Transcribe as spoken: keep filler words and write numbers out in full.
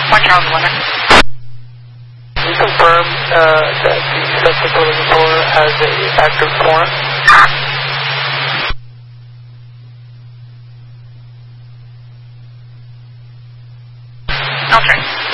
One Charles Winner. Can you confirm uh, that the suspect we're looking for has a active warrant? Okay.